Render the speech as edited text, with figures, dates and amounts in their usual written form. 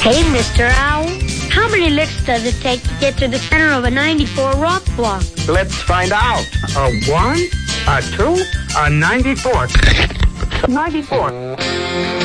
Hey, Mr. Owl, how many licks does it take to get to the center of a 94 rock block? Let's find out. A 1, a 2, a 94. 94.